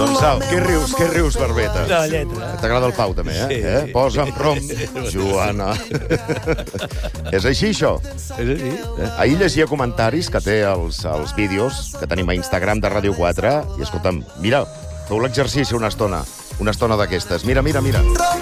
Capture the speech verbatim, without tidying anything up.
Doncs au, què rius, què rius, Barbeta? De la lletra. T'agrada el Pau, també, eh? Sí. eh? Posa'm rom, Joana. És així, això? És així. Eh? Ahir llegia comentaris que té els, els vídeos que tenim a Instagram de Ràdio quatre i, escolta'm, mira, feu l'exercici una estona, una estona d'aquestes. Mira, mira, mira.